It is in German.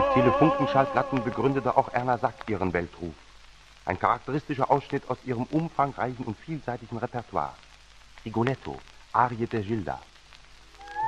Durch Telefunkenschallplatten begründete auch Erna Sack ihren Weltruf. Ein charakteristischer Ausschnitt aus ihrem umfangreichen und vielseitigen Repertoire. Rigoletto, Arie der Gilda.